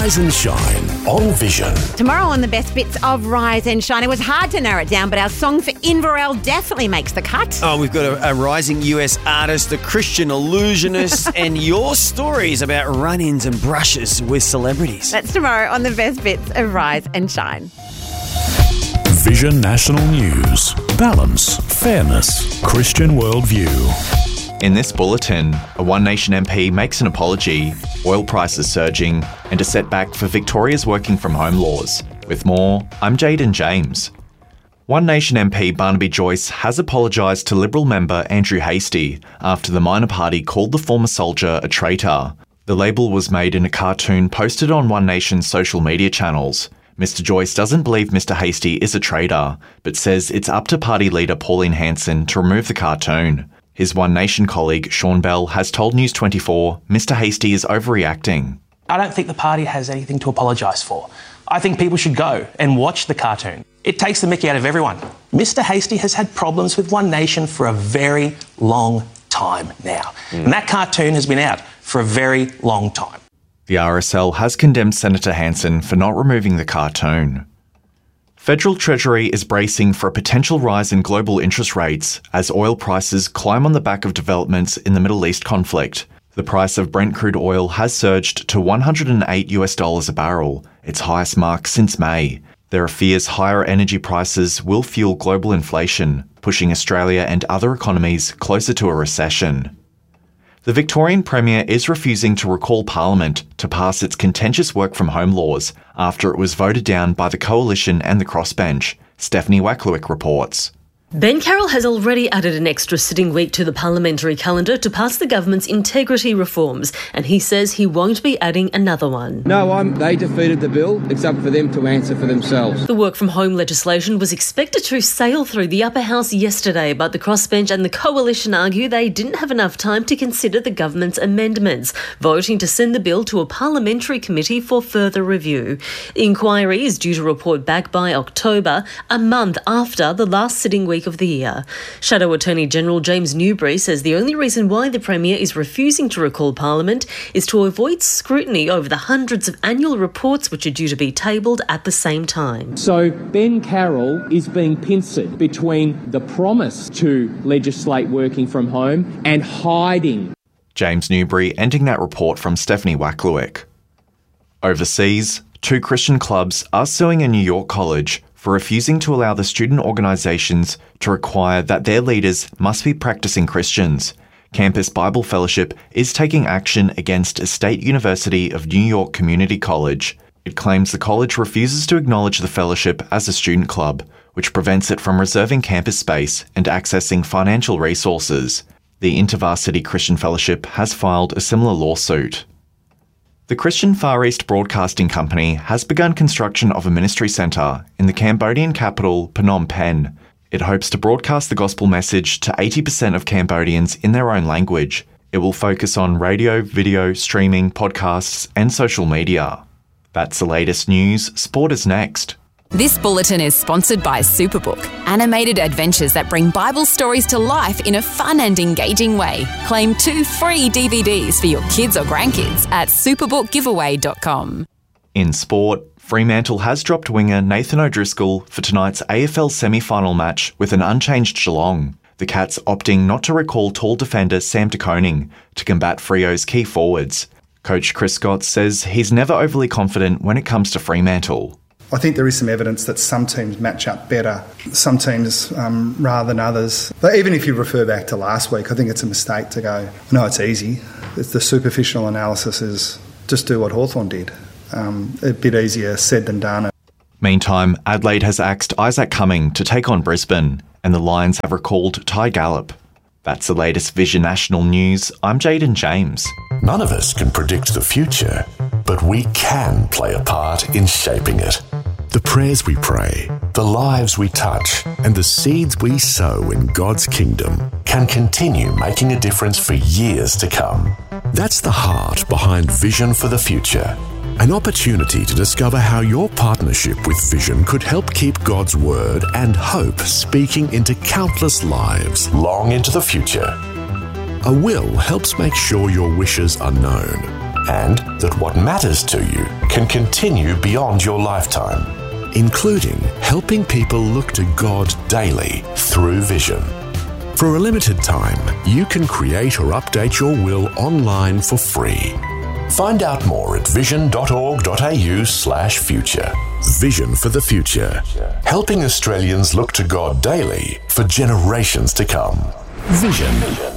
Rise and Shine on Vision. Tomorrow on the best bits of Rise and Shine. It was hard to narrow it down, but our song for Inverell definitely makes the cut. Oh, we've got a rising US artist, a Christian illusionist, and your stories about run-ins and brushes with celebrities. That's tomorrow on the best bits of Rise and Shine. Vision National News. Balance, fairness, Christian worldview. In this bulletin, a One Nation MP makes an apology, oil prices surging, and a setback for Victoria's working from home laws. With more, I'm Jaden James. One Nation MP Barnaby Joyce has apologised to Liberal member Andrew Hastie after the minor party called the former soldier a traitor. The label was made in a cartoon posted on One Nation's social media channels. Mr Joyce doesn't believe Mr Hastie is a traitor, but says it's up to party leader Pauline Hanson to remove the cartoon. His One Nation colleague, Sean Bell, has told News 24 Mr Hastie is overreacting. I don't think the party has anything to apologise for. I think people should go and watch the cartoon. It takes the mickey out of everyone. Mr Hastie has had problems with One Nation for a very long time now. And that cartoon has been out for a very long time. The RSL has condemned Senator Hanson for not removing the cartoon. Federal Treasury is bracing for a potential rise in global interest rates as oil prices climb on the back of developments in the Middle East conflict. The price of Brent crude oil has surged to $108 a barrel, its highest mark since May. There are fears higher energy prices will fuel global inflation, pushing Australia and other economies closer to a recession. The Victorian Premier is refusing to recall Parliament to pass its contentious work from home laws after it was voted down by the Coalition and the Crossbench. Stephanie Wacklewick reports. Ben Carroll has already added an extra sitting week to the parliamentary calendar to pass the government's integrity reforms, and he says he won't be adding another one. No, they defeated the bill. It's up for them to answer for themselves. The work from home legislation was expected to sail through the upper house yesterday, but the crossbench and the coalition argue they didn't have enough time to consider the government's amendments, voting to send the bill to a parliamentary committee for further review. The inquiry is due to report back by October, a month after the last sitting week of the year. Shadow Attorney General James Newbury says the only reason why the Premier is refusing to recall Parliament is to avoid scrutiny over the hundreds of annual reports which are due to be tabled at the same time. So Ben Carroll is being pincered between the promise to legislate working from home and hiding. James Newbury ending that report from Stephanie Wacklewick. Overseas, 2 Christian clubs are suing a New York college for refusing to allow the student organisations to require that their leaders must be practising Christians. Campus Bible Fellowship is taking action against a State University of New York Community College. It claims the college refuses to acknowledge the fellowship as a student club, which prevents it from reserving campus space and accessing financial resources. The InterVarsity Christian Fellowship has filed a similar lawsuit. The Christian Far East Broadcasting Company has begun construction of a ministry centre in the Cambodian capital, Phnom Penh. It hopes to broadcast the gospel message to 80% of Cambodians in their own language. It will focus on radio, video, streaming, podcasts and social media. That's the latest news. Sport is next. This bulletin is sponsored by Superbook, animated adventures that bring Bible stories to life in a fun and engaging way. Claim 2 free DVDs for your kids or grandkids at superbookgiveaway.com. In sport, Fremantle has dropped winger Nathan O'Driscoll for tonight's AFL semi-final match with an unchanged Geelong. The Cats opting not to recall tall defender Sam de Koning to combat Freo's key forwards. Coach Chris Scott says he's never overly confident when it comes to Fremantle. I think there is some evidence that some teams match up better, some teams rather than others. But even if you refer back to last week, I think it's a mistake to go, no, it's easy. The superficial analysis is just do what Hawthorn did. A bit easier said than done. Meantime, Adelaide has axed Isaac Cumming to take on Brisbane, and the Lions have recalled Ty Gallop. That's the latest Vision National News. I'm Jaden James. None of us can predict the future, but we can play a part in shaping it. The prayers we pray, the lives we touch, and the seeds we sow in God's kingdom can continue making a difference for years to come. That's the heart behind Vision for the Future. An opportunity to discover how your partnership with Vision could help keep God's word and hope speaking into countless lives long into the future. A will helps make sure your wishes are known. and that what matters to you can continue beyond your lifetime, including helping people look to God daily through Vision. For a limited time, you can create or update your will online for free. Find out more at vision.org.au/future. Vision for the future, helping Australians look to God daily for generations to come. Vision.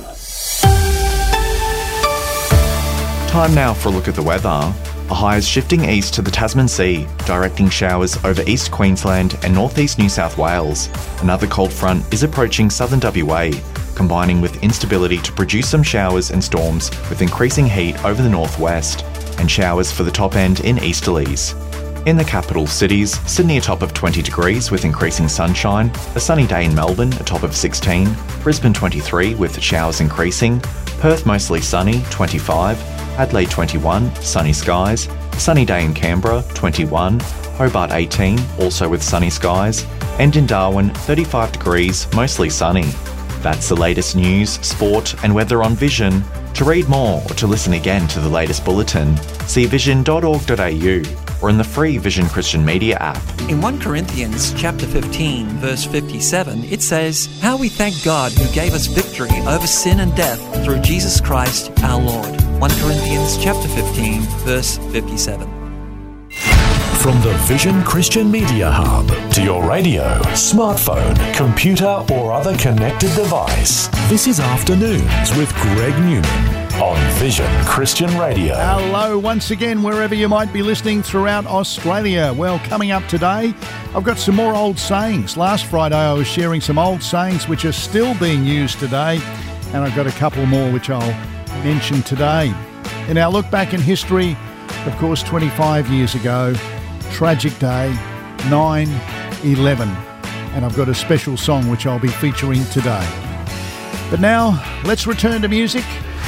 Time now for a look at the weather. A high is shifting east to the Tasman Sea, directing showers over East Queensland and northeast New South Wales. Another cold front is approaching southern WA, combining with instability to produce some showers and storms with increasing heat over the northwest, and showers for the top end in easterlies. In the capital cities, Sydney a top of 20 degrees with increasing sunshine, a sunny day in Melbourne a top of 16, Brisbane 23 with showers increasing, Perth mostly sunny 25, Adelaide 21, sunny skies, sunny day in Canberra 21, Hobart 18, also with sunny skies, and in Darwin 35 degrees, mostly sunny. That's the latest news, sport and weather on Vision. To read more or to listen again to the latest bulletin, see vision.org.au or in the free Vision Christian Media app. In 1 Corinthians chapter 15, verse 57, it says, "How we thank God who gave us victory over sin and death through Jesus Christ our Lord." 1 Corinthians chapter 15, verse 57. From the Vision Christian Media Hub to your radio, smartphone, computer or other connected device, this is Afternoons with Greg Newman on Vision Christian Radio. Hello once again, wherever you might be listening throughout Australia. Well, coming up today, I've got some more old sayings. Last Friday I was sharing some old sayings which are still being used today, and I've got a couple more which I'll mention today. In our look back in history, of course, 25 years ago, tragic day, 9/11, and I've got a special song which I'll be featuring today. But now, let's return to music.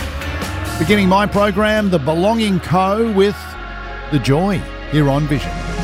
Beginning my program, The Belonging Co. with The Joy, here on Vision.